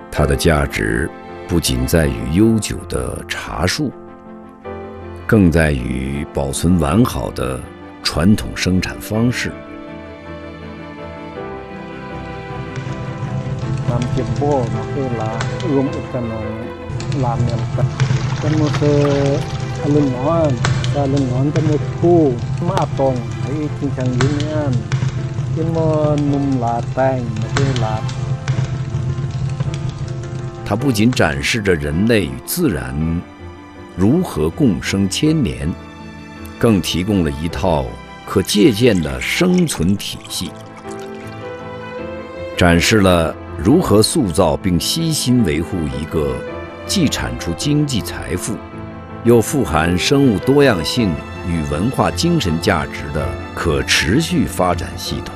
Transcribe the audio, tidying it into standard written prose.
它的价值不仅在于悠久的茶树，更在于保存完好的传统生产方式。它不仅展示着人类与自然如何共生千年，更提供了一套可借鉴的生存体系，展示了如何塑造并悉心维护一个既产出经济财富，又富含生物多样性与文化精神价值的可持续发展系统。